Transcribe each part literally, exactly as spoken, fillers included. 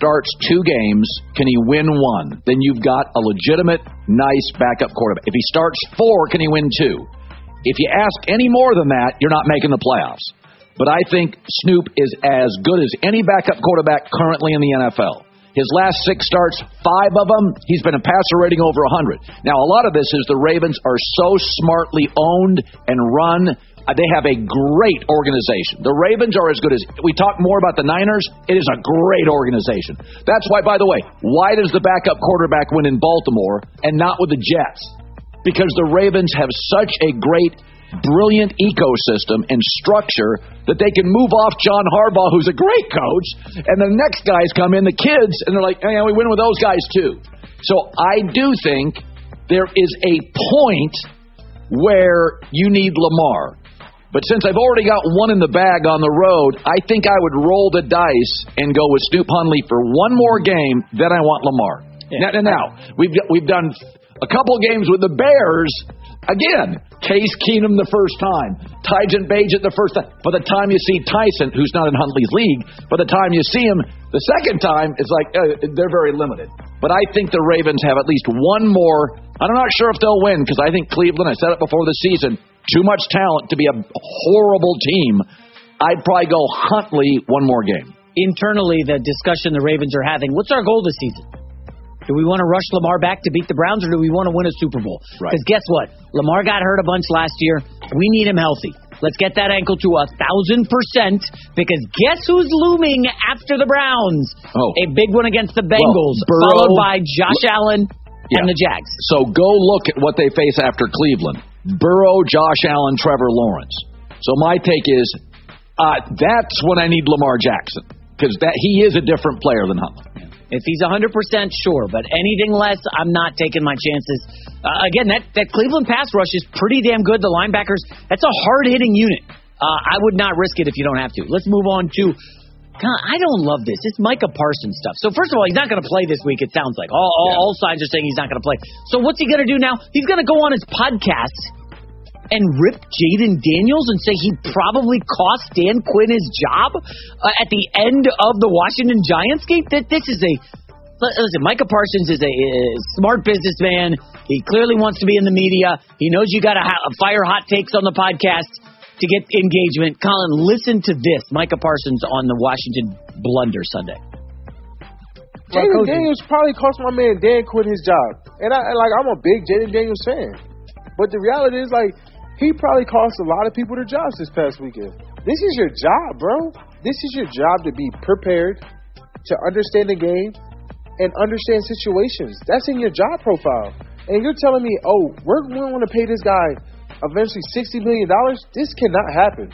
starts two games, can he win one? Then you've got a legitimate, nice backup quarterback. If he starts four, can he win two? If you ask any more than that, you're not making the playoffs. But I think Snoop is as good as any backup quarterback currently in the N F L. His last six starts, five of them, he's been a passer rating over one hundred. Now, a lot of this is the Ravens are so smartly owned and run. They have a great organization. The Ravens are as good as, we talk more about the Niners, it is a great organization. That's why, by the way, why does the backup quarterback win in Baltimore and not with the Jets? Because the Ravens have such a great brilliant ecosystem and structure that they can move off John Harbaugh, who's a great coach, and the next guys come in, the kids, and they're like, hey, we win with those guys too. So I do think there is a point where you need Lamar. But since I've already got one in the bag on the road, I think I would roll the dice and go with Snoop Hundley for one more game, then I want Lamar. Yeah. Now, now we've, we've done a couple games with the Bears. Again, Case Keenum the first time, Tyson Bagent the first time. By the time you see Tyson, who's not in Huntley's league, by the time you see him the second time, it's like uh, they're very limited. But I think the Ravens have at least one more. I'm not sure if they'll win because I think Cleveland, I said it before the season, too much talent to be a horrible team. I'd probably go Huntley one more game. Internally, the discussion the Ravens are having, what's our goal this season? Do we want to rush Lamar back to beat the Browns, or do we want to win a Super Bowl? Because right. guess what? Lamar got hurt a bunch last year. We need him healthy. Let's get that ankle to a thousand percent, because guess who's looming after the Browns? Oh. A big one against the Bengals, well, Burrow, followed by Josh L- Allen yeah. and the Jags. So go look at what they face after Cleveland. Burrow, Josh Allen, Trevor Lawrence. So my take is uh, that's when I need Lamar Jackson, because that he is a different player than Huntley. If he's one hundred percent sure, but anything less, I'm not taking my chances. Uh, again, that, that Cleveland pass rush is pretty damn good. The linebackers, that's a hard-hitting unit. Uh, I would not risk it if you don't have to. Let's move on to, God, I don't love this. It's Micah Parsons stuff. So first of all, he's not going to play this week, it sounds like. All, all, yeah. all signs are saying he's not going to play. So what's he going to do now? He's going to go on his podcast and rip Jaden Daniels and say he probably cost Dan Quinn his job uh, at the end of the Washington Giants game? This is a... Listen, Micah Parsons is a, a smart businessman. He clearly wants to be in the media. He knows you got to ha- fire hot takes on the podcast to get engagement. Colin, listen to this. Micah Parsons on the Washington Blunder Sunday. Jaden Daniels probably cost my man Dan Quinn his job. And I like I'm a big Jaden Daniels fan. But the reality is, like, he probably cost a lot of people their jobs this past weekend. This is your job, bro. This is your job to be prepared, to understand the game, and understand situations. That's in your job profile. And you're telling me, oh, we're going to pay this guy eventually sixty million dollars? This cannot happen.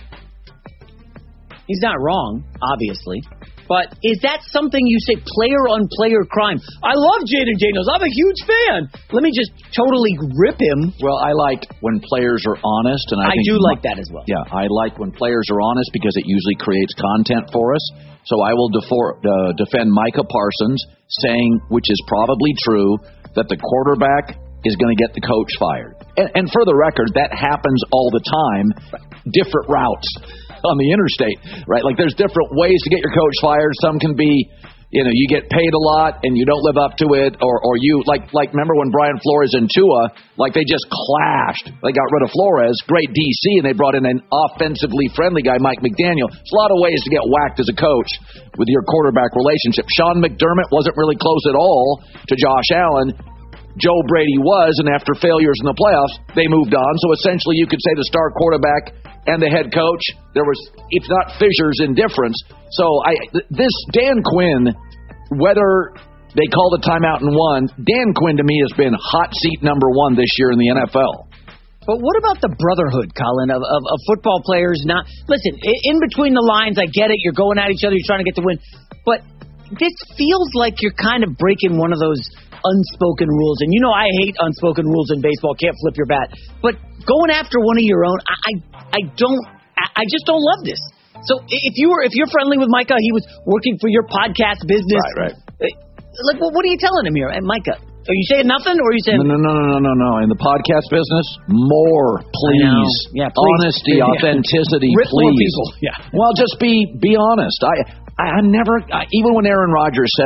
He's not wrong, obviously. But is that something you say player-on-player crime? I love Jaden Daniels. I'm a huge fan. Let me just totally rip him. Well, I like when players are honest. and I, I think do my, like that as well. Yeah, I like when players are honest because it usually creates content for us. So I will defor- uh, defend Micah Parsons saying, which is probably true, that the quarterback is going to get the coach fired. And, and for the record, that happens all the time, different routes on the interstate, right? Like there's different ways to get your coach fired. Some can be, you know, you get paid a lot and you don't live up to it, or or you, like, like remember when Brian Flores and Tua, like they just clashed. They got rid of Flores, great D C, and they brought in an offensively friendly guy, Mike McDaniel. There's a lot of ways to get whacked as a coach with your quarterback relationship. Sean McDermott wasn't really close at all to Josh Allen. Joe Brady was, and after failures in the playoffs, they moved on. So essentially you could say the star quarterback and the head coach, there was, if not fissures, in difference. So I, this Dan Quinn, whether they called a timeout and won, Dan Quinn to me has been hot seat number one this year in the N F L. But what about the brotherhood, Colin, of, of, of football players? Not listen, in between the lines, I get it. You're going at each other. You're trying to get the win. But this feels like you're kind of breaking one of those unspoken rules. And you know I hate unspoken rules in baseball. Can't flip your bat. But going after one of your own, I I, I don't. I just don't love this. So if you were if you're friendly with Micah, he was working for your podcast business. Right, right. Like, well, what are you telling him here, and Micah? Are you saying nothing, or are you saying... No, no, no, no, no, no. In the podcast business, more, please. Yeah, please. Honesty, yeah. authenticity, Rip please. more people. Yeah. Well, just be be honest. I, I, I never, I, even when Aaron Rodgers said